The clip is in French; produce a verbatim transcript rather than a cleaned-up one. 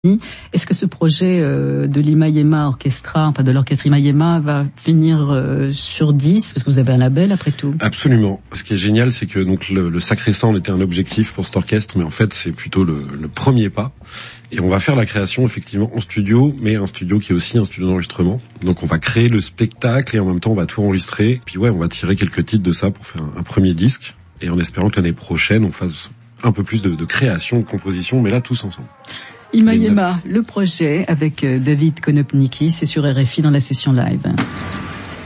Est-ce que ce projet euh, de l'Imayema Orchestra, enfin de l'orchestre Imayema, va finir euh, sur dix? Parce que vous avez un label après tout. Absolument. Ce qui est génial, c'est que donc le, le Sacré Sang était un objectif pour cet orchestre, mais en fait c'est plutôt le, le premier pas. Et on va faire la création effectivement en studio, mais un studio qui est aussi un studio d'enregistrement. Donc on va créer le spectacle et en même temps on va tout enregistrer. Puis ouais, on va tirer quelques titres de ça pour faire un, un premier disque. Et en espérant que l'année prochaine on fasse un peu plus de, de création, de composition, mais là tous ensemble. Imayema, le projet avec David Konopnicki, c'est sur R F I dans la session live.